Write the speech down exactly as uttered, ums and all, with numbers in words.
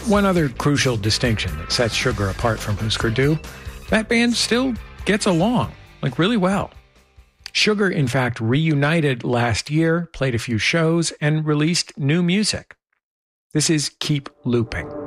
One other crucial distinction that sets Sugar apart from Husker Du, that band still gets along, like really well. Sugar, in fact, reunited last year, played a few shows, and released new music. This is Keep Looping.